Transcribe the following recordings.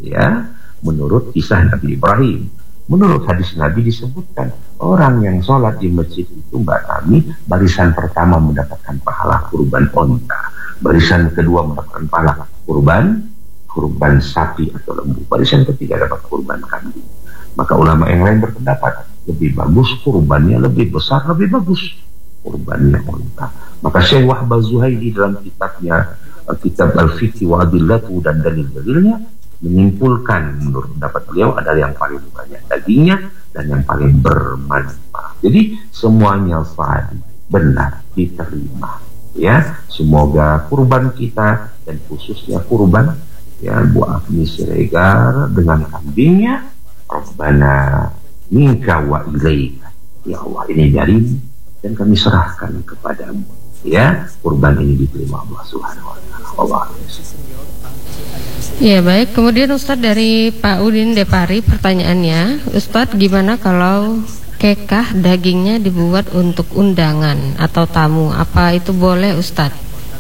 ya, menurut kisah Nabi Ibrahim. Menurut hadis Nabi disebutkan orang yang sholat di masjid itu, Mbak Tami, barisan pertama mendapatkan pahala kurban onta, barisan kedua mendapatkan pahala kurban sapi atau lembu, barisan ketiga dapat kurban kambing. Maka ulama yang lain berpendapat lebih bagus kurbannya lebih besar, lebih bagus kurbannya onta. Maka Syekh Wahbah Zuhaili dalam kitabnya kitab Al-Fiqh wa Adillatu dan dalil-dalilnya menyimpulkan menurut pendapat beliau adalah yang paling banyak dagingnya dan yang paling bermanfaat. Jadi semuanya sahih, benar, diterima. Ya, semoga kurban kita dan khususnya kurban ya Bu Afni Siregar dengan kambingnya, Rabbana minka wa ilaika. Ya Allah, ini dari dan kami serahkan kepadamu. Ya, kurban ini diterima Allah Subhanahu wa taala. Allah. Ya baik, kemudian Ustadz dari Pak Udin Depari pertanyaannya, Ustadz gimana kalau kekah dagingnya dibuat untuk undangan atau tamu, apa itu boleh Ustadz?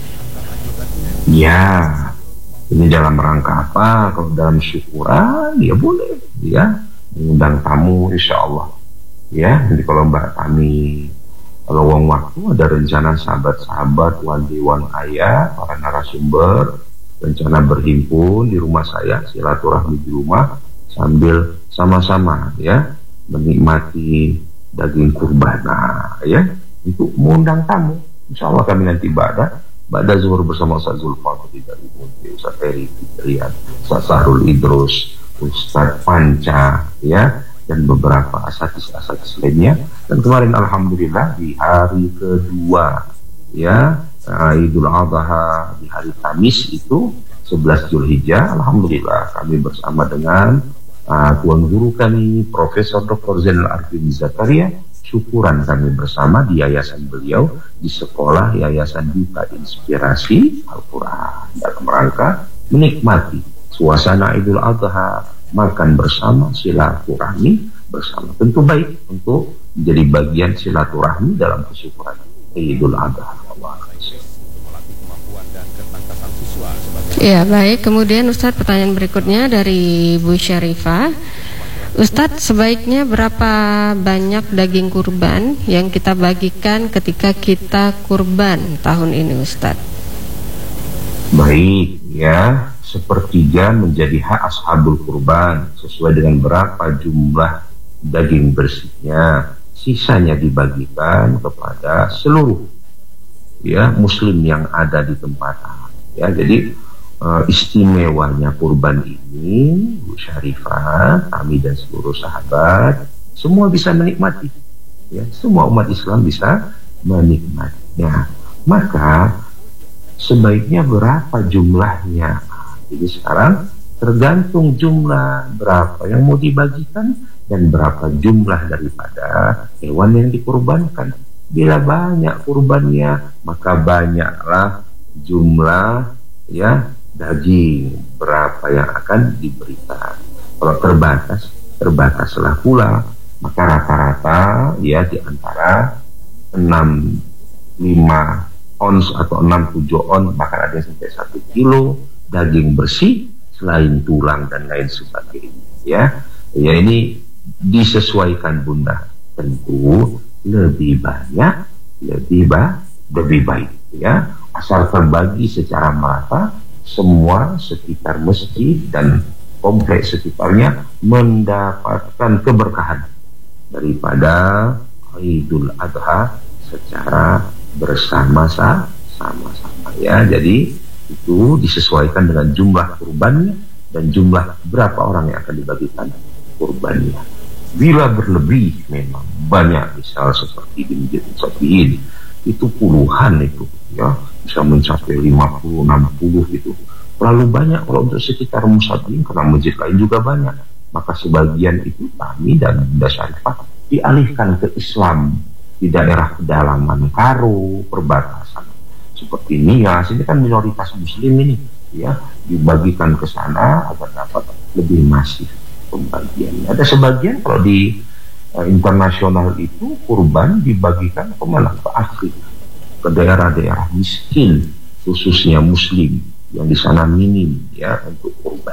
Ya, ini dalam rangka apa? Kalau dalam syukuran ya boleh, ya mengundang tamu insya Allah. Ya, jadi kalau Mbak Tami kalau uang waktu ada rencana sahabat-sahabat, dewan ayah, para narasumber rencana berhimpun di rumah saya, silaturahmi di rumah sambil sama-sama ya menikmati daging kurban, ya untuk mengundang tamu. Insya Allah kami nanti Ba'da zuhur bersama Ustaz Zulfaqri dari Munti, Ustaz Ferry Fitrian, Ustaz Sahrul Idrus, Ustaz Panca, ya, dan beberapa asatidz lainnya. Dan kemarin alhamdulillah di hari kedua ya Idul Adha di hari Kamis itu 11 Zulhijjah, alhamdulillah kami bersama dengan Tuan Guru kami Profesor Dr. Zainal Arifin Zakaria, syukuran kami bersama di yayasan beliau di sekolah Yayasan Duta Inspirasi Al-Quran dalam rangka menikmati suasana Idul Adha, makan bersama, silaturahmi bersama. Tentu baik untuk menjadi bagian silaturahmi dalam kesyukuran Idul Adha. Ya baik, kemudian Ustadz pertanyaan berikutnya dari Bu Syarifah. Ustadz, sebaiknya berapa banyak daging kurban yang kita bagikan ketika kita kurban tahun ini Ustadz? Baik ya, sepertiga menjadi hak ashabul kurban sesuai dengan berapa jumlah daging bersihnya, sisanya dibagikan kepada seluruh ya muslim yang ada di tempat ya. Jadi istimewanya kurban ini Bu Syarifah, kami dan seluruh sahabat semua bisa menikmati ya, semua umat Islam bisa menikmatinya. Maka sebaiknya berapa jumlahnya? Jadi sekarang tergantung jumlah berapa yang mau dibagikan dan berapa jumlah daripada hewan yang dikurbankan. Bila banyak kurbannya, maka banyaklah jumlah ya daging berapa yang akan diberikan. Kalau terbataslah pula, maka rata-rata ya di antara 5 ons atau 6-7 on, bahkan ada yang sampai 1 kilo daging bersih selain tulang dan lain sebagainya ya. Ya ini disesuaikan Bunda, tentu lebih banyak lebih baik ya, asal terbagi secara merata semua sekitar masjid dan kompleks sekitarnya mendapatkan keberkahan daripada Idul Adha secara bersama-sama ya. Jadi itu disesuaikan dengan jumlah kurbannya dan jumlah berapa orang yang akan dibagikan kurbannya. Bila berlebih memang banyak, misal seperti di Masjid Safi'in itu puluhan itu ya, bisa mencapai 50-60 gitu. Terlalu banyak kalau untuk sekitar Musabin, karena masjid lain juga banyak. Maka sebagian itu kami dan Bunda Syarifah dialihkan ke Islam di daerah pedalaman Karo, perbatasan seperti Nias, ini kan minoritas muslim ini ya, dibagikan ke sana agar dapat lebih masif pembagiannya. Ada sebagian kalau di internasional itu kurban dibagikan kemana? Ke Afrika, ke daerah-daerah miskin khususnya muslim yang di sana minim ya untuk kurban.